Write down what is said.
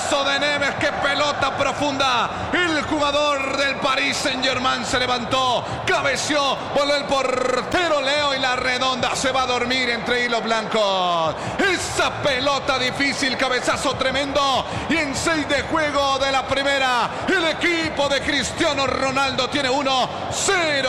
Golazo de Neves, qué pelota profunda. El jugador del Paris Saint-Germain se levantó, cabeció, voló el portero Leo y la redonda se va a dormir entre hilos blancos. Esa pelota difícil, cabezazo tremendo. Y en 6 de juego de la primera, el equipo de Cristiano Ronaldo tiene 1-0.